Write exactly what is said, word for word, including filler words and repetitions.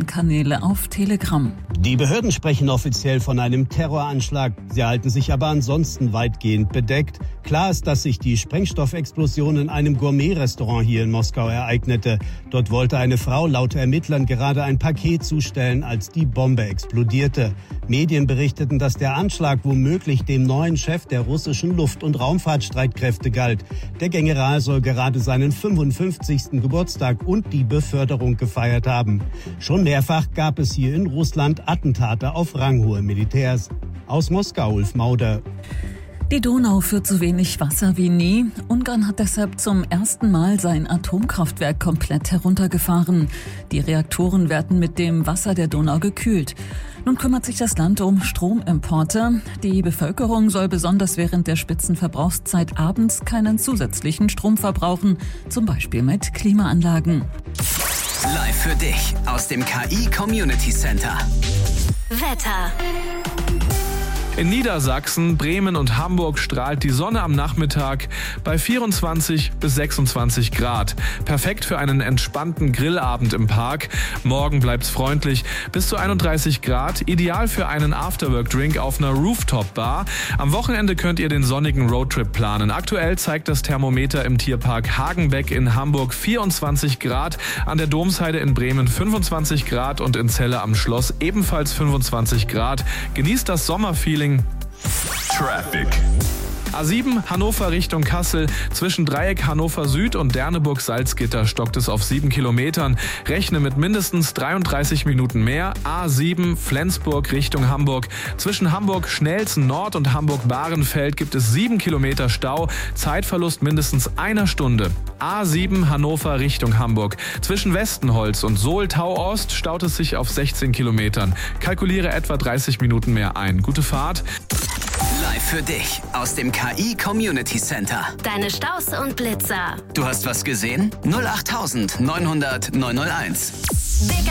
Nachrichtenkanäle auf Telegram. Die Behörden sprechen offiziell von einem Terroranschlag. Sie halten sich aber ansonsten weitgehend bedeckt. Klar ist, dass sich die Sprengstoffexplosion in einem Gourmet-Restaurant hier in Moskau ereignete. Dort wollte eine Frau laut Ermittlern gerade ein Paket zustellen, als die Bombe explodierte. Medien berichteten, dass der Anschlag womöglich dem neuen Chef der russischen Luft- und Raumfahrtstreitkräfte galt. Der General soll gerade seinen fünfundfünfzigsten Geburtstag und die Beförderung gefeiert haben. Schon mehrfach gab es hier in Russland Attentate auf ranghohe Militärs. Aus Moskau, Ulf Mauder. Die Donau führt so wenig Wasser wie nie. Ungarn hat deshalb zum ersten Mal sein Atomkraftwerk komplett heruntergefahren. Die Reaktoren werden mit dem Wasser der Donau gekühlt. Nun kümmert sich das Land um Stromimporte. Die Bevölkerung soll besonders während der Spitzenverbrauchszeit abends keinen zusätzlichen Strom verbrauchen, zum Beispiel mit Klimaanlagen. Live für dich aus dem K I Community Center. Wetter. In Niedersachsen, Bremen und Hamburg strahlt die Sonne am Nachmittag bei vierundzwanzig bis sechsundzwanzig Grad. Perfekt für einen entspannten Grillabend im Park. Morgen bleibt's freundlich bis zu einunddreißig Grad. Ideal für einen Afterwork-Drink auf einer Rooftop-Bar. Am Wochenende könnt ihr den sonnigen Roadtrip planen. Aktuell zeigt das Thermometer im Tierpark Hagenbeck in Hamburg vierundzwanzig Grad, an der Domsheide in Bremen fünfundzwanzig Grad und in Celle am Schloss ebenfalls fünfundzwanzig Grad. Genießt das Sommerfeeling. Traffic. A sieben Hannover Richtung Kassel. Zwischen Dreieck Hannover Süd und Derneburg-Salzgitter stockt es auf sieben Kilometern. Rechne mit mindestens dreiunddreißig Minuten mehr. A sieben Flensburg Richtung Hamburg. Zwischen Hamburg-Schnelsen Nord und Hamburg-Bahrenfeld gibt es sieben Kilometer Stau. Zeitverlust mindestens einer Stunde. A sieben Hannover Richtung Hamburg. Zwischen Westenholz und Sohl-Tau-Ost staut es sich auf sechzehn Kilometern. Kalkuliere etwa dreißig Minuten mehr ein. Gute Fahrt. Live für dich aus dem K I Community Center. Deine Staus und Blitzer. Du hast was gesehen? null acht neunhundert neunhunderteins. Big